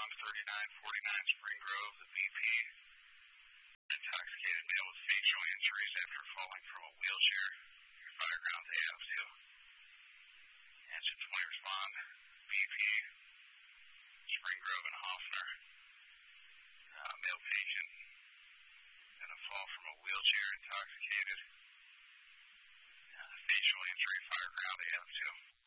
respond to 3949 Spring Grove, the BP. Intoxicated male with facial injuries after falling from a wheelchair. Fireground to Adamsville. Engine 20 respond. BP. Spring Grove and Hoffner. Male patient in a fall from a wheelchair, intoxicated. Facial injury, Fireground to Adamsville.